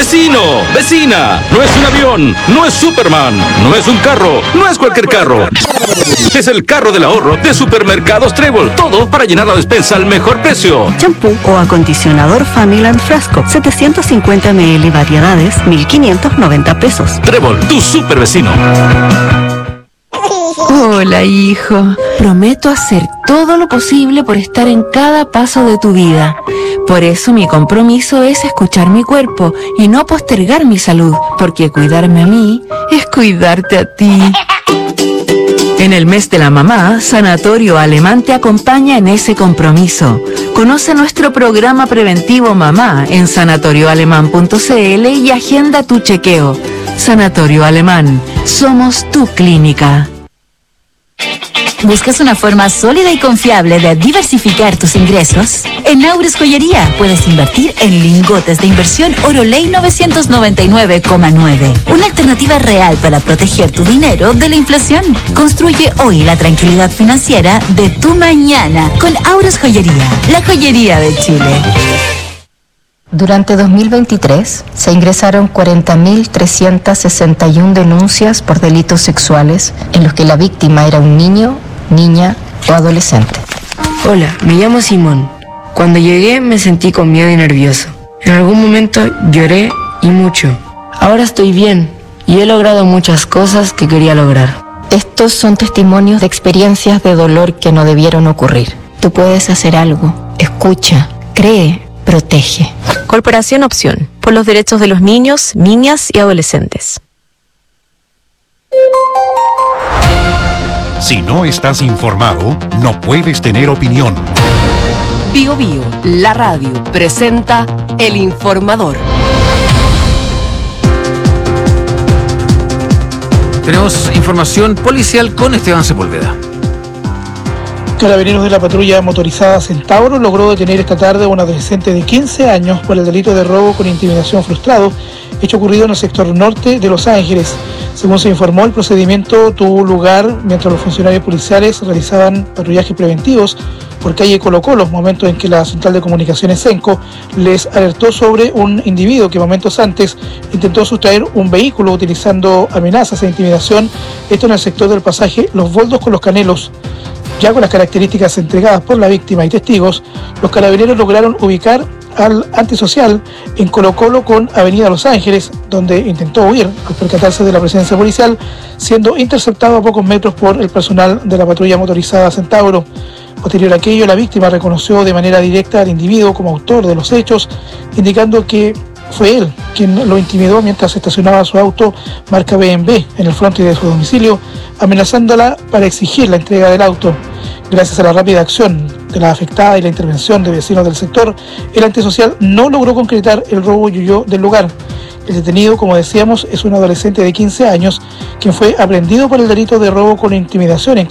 Vecino, vecina, no es un avión, no es Superman, no es un carro, no es cualquier carro. Es el carro del ahorro de Supermercados Trébol. Todo para llenar la despensa al mejor precio. Champú o acondicionador Familand Frasco, 750 ml variedades, 1.590 pesos. Trébol, tu super vecino. Hola, hijo. Prometo hacer todo lo posible por estar en cada paso de tu vida. Por eso mi compromiso es escuchar mi cuerpo y no postergar mi salud, porque cuidarme a mí es cuidarte a ti. En el mes de la mamá, Sanatorio Alemán te acompaña en ese compromiso. Conoce nuestro programa preventivo Mamá en sanatorioalemán.cl y agenda tu chequeo. Sanatorio Alemán, somos tu clínica. ¿Buscas una forma sólida y confiable de diversificar tus ingresos? En Naures Joyería puedes invertir en lingotes de inversión Oroley 999,9. Una alternativa real para proteger tu dinero de la inflación. Construye hoy la tranquilidad financiera de tu mañana con Aures Joyería, la joyería de Chile. Durante 2023 se ingresaron 40.361 denuncias por delitos sexuales en los que la víctima era un niño, niña o adolescente. Hola, me llamo Simón. Cuando llegué me sentí con miedo y nervioso. En algún momento lloré y mucho. Ahora estoy bien y he logrado muchas cosas que quería lograr. Estos son testimonios de experiencias de dolor que no debieron ocurrir. Tú puedes hacer algo. Escucha, cree, protege. Corporación Opción, por los derechos de los niños, niñas y adolescentes. Si no estás informado, no puedes tener opinión. Bio Bio, la radio, presenta El Informador. Tenemos información policial con Esteban Sepúlveda. Carabineros de la patrulla motorizada Centauro logró detener esta tarde a un adolescente de 15 años por el delito de robo con intimidación frustrado, hecho ocurrido en el sector norte de Los Ángeles. Según se informó, el procedimiento tuvo lugar mientras los funcionarios policiales realizaban patrullajes preventivos por calle Colo Colo, momentos en que la central de comunicaciones Senco les alertó sobre un individuo que momentos antes intentó sustraer un vehículo utilizando amenazas e intimidación, esto en el sector del pasaje Los Boldos con Los Canelos. Ya con las características entregadas por la víctima y testigos, los carabineros lograron ubicar al antisocial en Colo Colo con Avenida Los Ángeles, donde intentó huir al percatarse de la presencia policial, siendo interceptado a pocos metros por el personal de la patrulla motorizada Centauro. Posterior a aquello, la víctima reconoció de manera directa al individuo como autor de los hechos, indicando que fue él quien lo intimidó mientras estacionaba su auto marca BMW en el frontis de su domicilio, amenazándola para exigir la entrega del auto. Gracias a la rápida acción de la afectada y la intervención de vecinos del sector, el antisocial no logró concretar el robo y huyó del lugar. El detenido, como decíamos, es un adolescente de 15 años, quien fue aprehendido por el delito de robo con intimidación en